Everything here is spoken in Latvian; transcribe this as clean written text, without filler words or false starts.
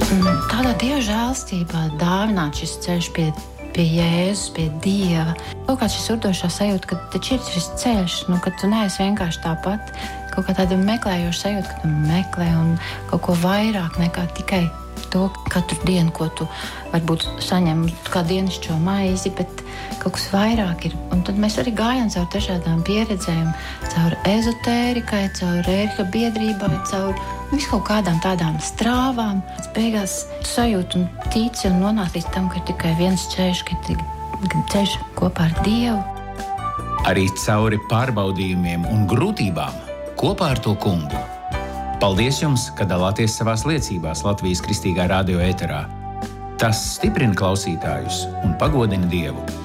Tādā Dieva žēlstībā dāvināt šis ceļš pie Jēzus, pie Dieva. Kaut kā šis urdošā sajūta, ka taču ir šis ceļš, ka tu neesi vienkārši tāpat. Kaut kā tāda meklējoša sajūta, ka tu meklē un kaut ko vairāk nekā tikai to katru dienu, ko tu varbūt saņem kā dienišķo maizi, bet kaut kas vairāk ir. Un tad mēs arī gājām caur dažādām pieredzēm, caur ezotērikai, caur ērika biedrībai, caur visu kaut kādām tādām strāvām. Beigās tu sajūti un tici un nonāc līdz tam, ka ir tikai viens ceļš, ka ir ceļš kopā ar Dievu. Arī cauri pārbaudījumiem un grūtībām kopā ar to kungu. Paldies jums, ka dalāties savās liecībās Latvijas Kristīgā radio ēterā. Tas stiprina klausītājus un pagodina Dievu.